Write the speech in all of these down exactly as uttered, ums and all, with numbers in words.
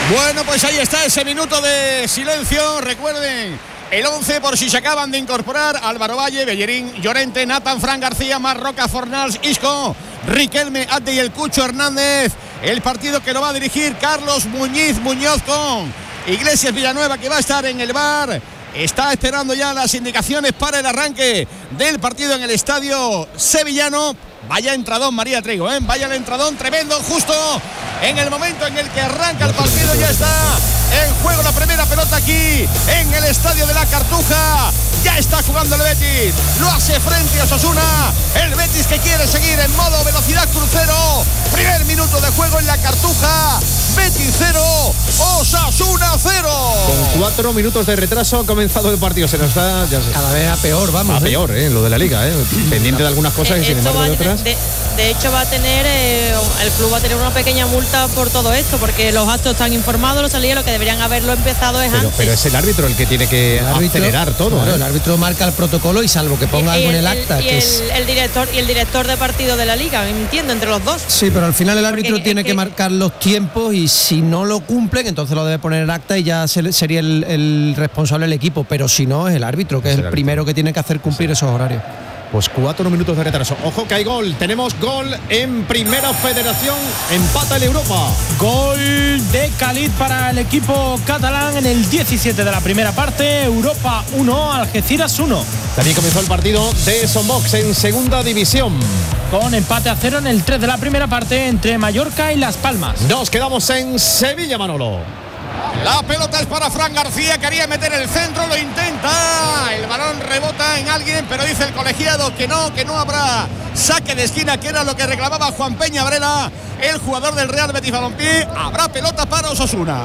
Bueno, pues ahí está ese minuto de silencio. Recuerden, el once por si se acaban de incorporar: Álvaro Valle, Bellerín, Llorente, Nathan, Fran García, Marroca, Fornals, Isco, Riquelme, Adde y el Cucho Hernández. El partido que lo va a dirigir Carlos Muñiz Muñoz, con Iglesias Villanueva, que va a estar en el bar. Está esperando ya las indicaciones para el arranque del partido en el estadio sevillano. Vaya entradón, María Trigo, ¿eh? Vaya el entradón tremendo, justo en el momento en el que arranca el partido. Ya está en juego la primera pelota aquí en el estadio de la Cartuja. Ya está jugando el Betis, lo hace frente a Osasuna. El Betis que quiere seguir en modo velocidad crucero. Primer minuto de juego en la Cartuja. Betis cero, Osasuna cero. Con cuatro minutos de retraso ha comenzado el partido. Se nos da ya se... cada vez a peor, vamos. A ¿eh? peor, ¿eh? Lo de la Liga, ¿eh? Pendiente de algunas cosas eh, y sin embargo de otras. De, de hecho va a tener, eh, el club va a tener una pequeña multa por todo esto, porque los actos están informados, los salidos, lo que deberían haberlo empezado es pero, antes. pero es el árbitro el que tiene que árbitro, acelerar todo. Claro, ¿eh? El árbitro marca el protocolo y salvo que ponga y, algo y en el, el acta. Y que el, es... el director y el director de partido de la Liga, me entiendo, entre los dos. Sí, pero al final el árbitro Porque tiene es que, que marcar los tiempos y si no lo cumplen, entonces lo debe poner en acta y ya se, sería el, el responsable del equipo. Pero si no, es el árbitro, que es, es el, el primero que tiene que hacer cumplir sí. esos horarios. Pues cuatro minutos de retraso. Ojo que hay gol. Tenemos gol en Primera Federación. Empata el Europa. Gol de Khalid para el equipo catalán en el diecisiete de la primera parte. Europa uno, Algeciras uno. También comenzó el partido de Sombox en Segunda División. Con empate a cero en el tres de la primera parte entre Mallorca y Las Palmas. Nos quedamos en Sevilla, Manolo. La pelota es para Fran García, quería meter el centro, lo intenta, el balón rebota en alguien, pero dice el colegiado que no, que no habrá saque de esquina, que era lo que reclamaba Juan Peña Varela, el jugador del Real Betis Balompié. Habrá pelota para Osasuna.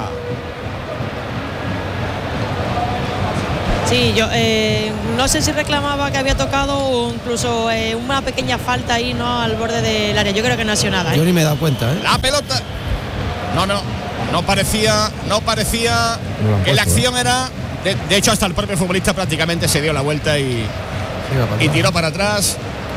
Sí, yo eh, no sé si reclamaba que había tocado o incluso eh, una pequeña falta ahí, ¿no?, al borde del área. Yo creo que no ha sido nada, ¿eh? Yo ni me he dado cuenta, ¿eh? La pelota... No, no, no parecía, no parecía no que la acción era... De, de hecho, hasta el propio futbolista prácticamente se dio la vuelta y, y tiró para atrás.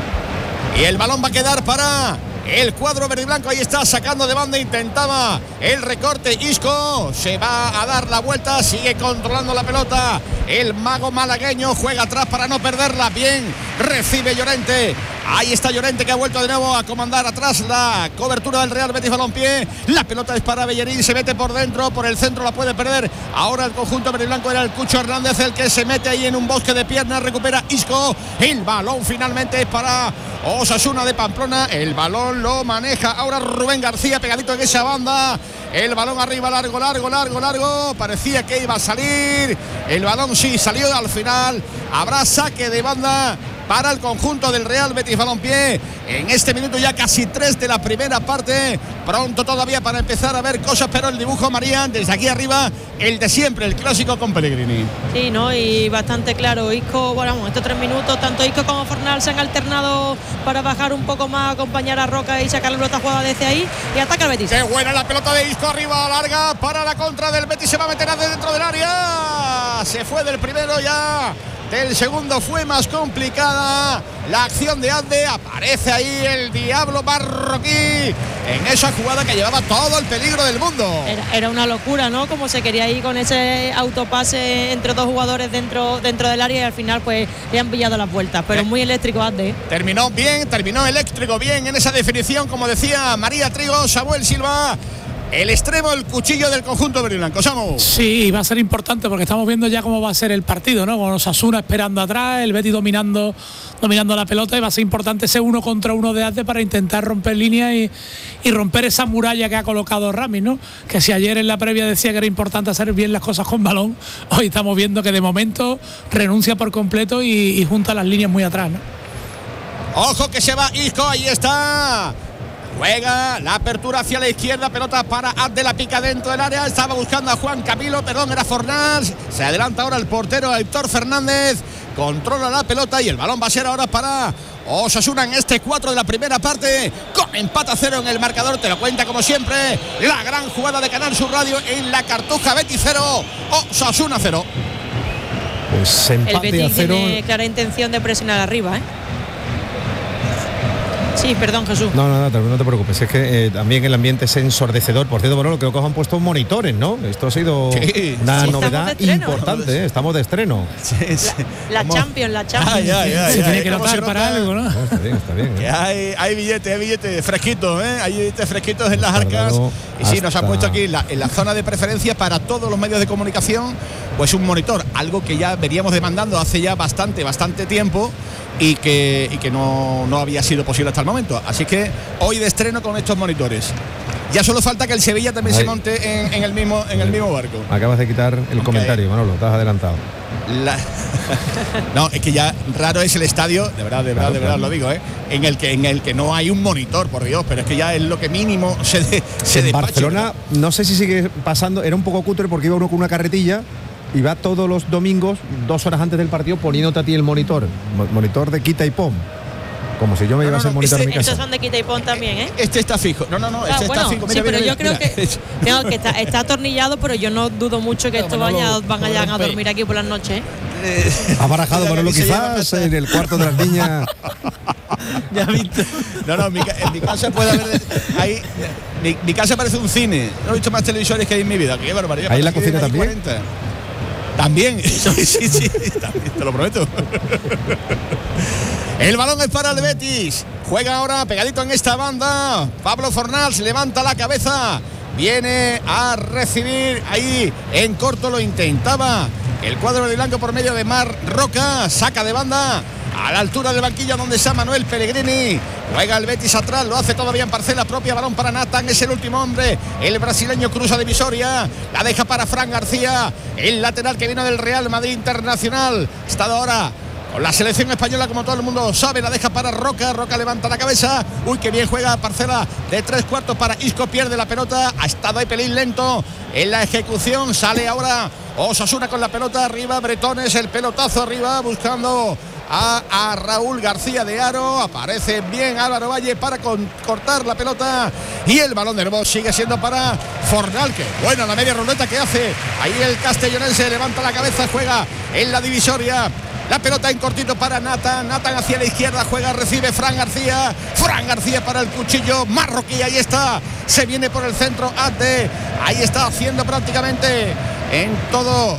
Y el balón va a quedar para el cuadro verde y blanco. Ahí está, sacando de banda, intentaba el recorte. Isco se va a dar la vuelta, sigue controlando la pelota. El mago malagueño juega atrás para no perderla. Bien, recibe Llorente. Ahí está Llorente, que ha vuelto de nuevo a comandar atrás la cobertura del Real Betis Balompié. La pelota es para Bellerín, se mete por dentro, por el centro la puede perder. Ahora el conjunto verde y blanco, era el Cucho Hernández el que se mete ahí en un bosque de piernas. Recupera Isco. El balón finalmente es para Osasuna de Pamplona. El balón lo maneja ahora Rubén García, pegadito en esa banda. El balón arriba, largo, largo, largo, largo. Parecía que iba a salir. El balón sí salió al final. Habrá saque de banda para el conjunto del Real Betis Balompié. En este minuto ya casi tres de la primera parte. Pronto todavía para empezar a ver cosas, pero el dibujo, María, desde aquí arriba, el de siempre, el clásico con Pellegrini. Sí, ¿no? Y bastante claro. Isco, bueno, estos tres minutos, tanto Isco como Fornal se han alternado para bajar un poco más, acompañar a Roca y sacar la pelota jugada desde ahí. Y ataca el Betis. Qué buena la pelota de Isco, arriba, larga, para la contra del Betis. Se va a meter dentro del área. Se fue del primero ya. Del segundo fue más complicada la acción de Adde. Aparece ahí el diablo marroquí en esa jugada que llevaba todo el peligro del mundo. Era, era una locura, ¿no? Como se quería ir con ese autopase entre dos jugadores dentro, dentro del área y al final pues le han pillado las vueltas. Pero eh, muy eléctrico Adde. Terminó bien, terminó eléctrico bien en esa definición, como decía María Trigo, Samuel Silva. El extremo, el cuchillo del conjunto verde y blanco. Samu. Sí, va a ser importante porque estamos viendo ya cómo va a ser el partido, ¿no? Con Osasuna esperando atrás, el Betis dominando dominando la pelota, y va a ser importante ese uno contra uno de Adde para intentar romper líneas y, y romper esa muralla que ha colocado Ramis, ¿no? Que si ayer en la previa decía que era importante hacer bien las cosas con balón, hoy estamos viendo que de momento renuncia por completo y, y junta las líneas muy atrás, ¿no? Ojo que se va Isco, ahí está. Juega la apertura hacia la izquierda, pelota para Adde, la pica dentro del área, estaba buscando a Juan Camilo, perdón, era Fornals, se adelanta ahora el portero Héctor Fernández, controla la pelota y el balón va a ser ahora para Osasuna en este cuatro de la primera parte, con empate a cero en el marcador. Te lo cuenta como siempre la gran jugada de Canal Sur Radio en la Cartuja. Betis cero, Osasuna cero. Pues empate el Betis a cero. Tiene clara intención de presionar arriba, ¿eh? Sí, perdón, Jesús. No, no, no, no te preocupes. Es que eh, también el ambiente es ensordecedor. Por cierto, bueno, creo que os han puesto monitores, ¿no? Esto ha sido sí, una sí, novedad importante. ¿eh? Estamos de estreno. Sí, sí. La, la Champions, la Champions. Ay, ay, ay, Se ay, tiene que ¿cómo notar se para nota? algo, ¿no? No, está bien, está bien. Que ¿eh? hay, hay billetes, hay billetes fresquitos, ¿eh? Hay billetes fresquitos en las arcas. Tardado Y sí, nos han hasta- puesto aquí en la, en la zona de preferencia para todos los medios de comunicación, pues un monitor, algo que ya veníamos demandando hace ya bastante, bastante tiempo y que, y que no, no había sido posible hasta el momento. Así que hoy de estreno con estos monitores. Ya solo falta que el Sevilla también Ay. se monte en, en el mismo, en el mismo barco. Acabas de quitar el comentario, Manolo, te has adelantado. La- no, es que ya raro es el estadio, de verdad, de verdad, Claro, de verdad claro. lo digo, ¿eh? En el que en el que no hay un monitor, por Dios, pero es que ya es lo que mínimo se de, se En despacha, Barcelona, ¿verdad? no sé si sigue pasando, era un poco cutre porque iba uno con una carretilla y va todos los domingos, dos horas antes del partido, poniéndote a ti el monitor, mo- monitor de quita y pon. Como si yo me No, llevase no, el no, monitor este- a mi casa. Estos son de quita y pon también, ¿eh? Este está fijo. No, no, no, Ah, este bueno, está fijo. sí, Mira, pero mira, yo creo mira. que, tengo que está, está atornillado, pero yo no dudo mucho que esto vaya, van a llegar a dormir aquí por las noches. ¿eh? Ha barajado Mira, Manolo que se quizás llama- en el cuarto de las niñas. Ya viste. No, no, en mi, ca- en mi casa puede haber. Ahí, mi, mi casa parece un cine. No he visto más televisores que hay en mi vida. Qué barbaridad. ¿Ahí en la Parece que cocina hay también? cuarenta. También. Sí, sí, sí. También, te lo prometo. El balón es para el Betis. Juega ahora pegadito en esta banda. Pablo Fornals levanta la cabeza. Viene a recibir ahí en corto, lo intentaba el cuadro de blanco por medio de Mar Roca. Saca de banda a la altura del banquillo donde está Manuel Pellegrini. Juega el Betis atrás, lo hace todavía en parcela propia. Balón para Nathan, es el último hombre. El brasileño cruza divisoria. La deja para Fran García, el lateral que vino del Real Madrid Internacional. Estado ahora con la selección española, como todo el mundo sabe. La deja para Roca. Roca levanta la cabeza. Uy, qué bien juega parcela de tres cuartos para Isco. Pierde la pelota. Ha estado ahí pelín lento en la ejecución. Sale ahora Osasuna con la pelota arriba. Bretones, el pelotazo arriba buscando a, a Raúl García de Aro. Aparece bien Álvaro Valle para con, cortar la pelota. Y el balón de nuevo sigue siendo para Fornal. Que buena la media ruleta que hace. Ahí el castellonense levanta la cabeza. Juega en la divisoria. La pelota en cortito para Nathan. Nathan hacia la izquierda, juega, recibe Fran García. Fran García para el cuchillo marroquí. Ahí está. Se viene por el centro Ate. Ahí está haciendo prácticamente en todo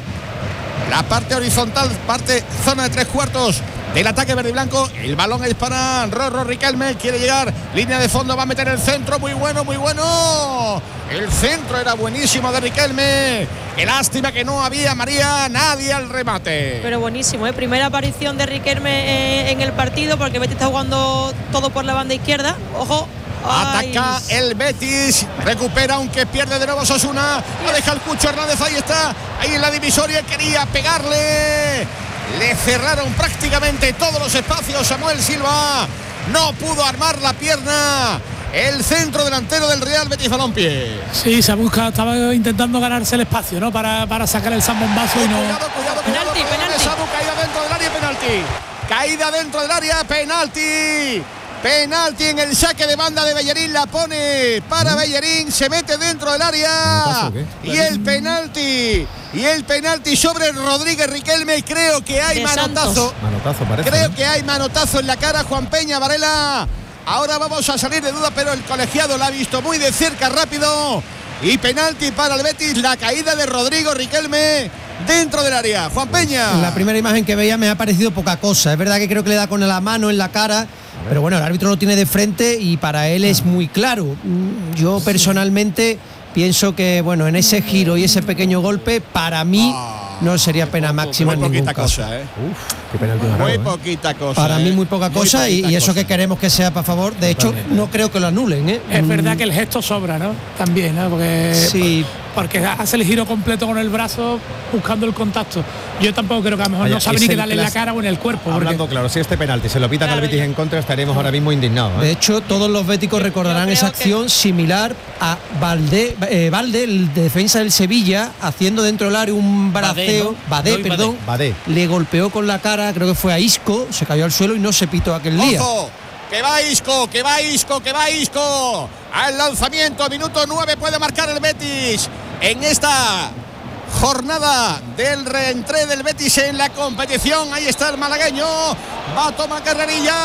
la parte horizontal, parte zona de tres cuartos del ataque verde y blanco. El balón es para Rorro Riquelme. Quiere llegar, línea de fondo, va a meter el centro. Muy bueno, muy bueno. El centro era buenísimo de Riquelme. Qué lástima que no había, María, nadie al remate. Pero buenísimo, ¿eh? Primera aparición de Riquelme eh, en el partido, porque Betis está jugando todo por la banda izquierda. Ojo. Ataca Ay. el Betis, recupera aunque pierde de nuevo Osasuna. Lo deja el Cucho Hernández, ahí está, ahí en la divisoria, quería pegarle. Le cerraron prácticamente todos los espacios. Samuel Silva no pudo armar la pierna. El centro delantero del Real Betis Balompié. Sí, se busca, estaba intentando ganarse el espacio, ¿no? Para, para sacar el zambombazo y no. Cuidado, cuidado, cuidado. Penalti, cuidado, penalti. Samu, caída dentro del área, penalti. Caída dentro del área, penalti. Penalti en el saque de banda de Bellerín, la pone para Bellerín, se mete dentro del área. ¿Manotazo o qué? Y el penalti, y el penalti sobre Rodríguez Riquelme. Creo que hay De manotazo. Santos. Manotazo parece. Creo ¿no? que hay manotazo en la cara. Juan Peña Varela. Ahora vamos a salir de duda, pero el colegiado la ha visto muy de cerca, rápido. Y penalti para el Betis, la caída de Rodrigo Riquelme dentro del área. Juan Peña. La primera imagen que veía me ha parecido poca cosa. Es verdad que creo que le da con la mano en la cara, pero bueno, el árbitro lo tiene de frente y para él es muy claro. Yo personalmente pienso que, bueno, en ese giro y ese pequeño golpe, para mí no sería pena máxima Muy en ningún poquita caso. cosa, ¿eh? Uf, qué penalti más Muy raro, ¿eh? poquita cosa. Para ¿eh? mí muy poca Muy cosa y, poquita y eso cosa. que queremos que sea para favor. De hecho, no creo que lo anulen, ¿eh? Es Mm, verdad que el gesto sobra, ¿no? También, ¿no? Porque, Sí. porque hace el giro completo con el brazo buscando el contacto. Yo tampoco creo que a lo mejor Vaya, no sabe es ni qué el darle en la clas- cara o en el cuerpo. porque- Hablando claro, si este penalti se lo pitan Claro, al Betis ya. en contra, estaremos ahora mismo indignados. De ¿eh? hecho, todos los béticos recordarán creo esa que- acción similar a Valdé, eh, Valde, el defensa del Sevilla, haciendo dentro del área un braceo. ¿no? Badé, Roy perdón. Badé. Le golpeó con la cara, creo que fue a Isco, se cayó al suelo y no se pitó aquel día. ¡Ojo! ¡Que va Isco! ¡Que va Isco! ¡Que va Isco! Al lanzamiento, minuto nueve, puede marcar el Betis en esta jornada del reentré del Betis en la competición. Ahí está el malagueño, va a tomar carrerilla.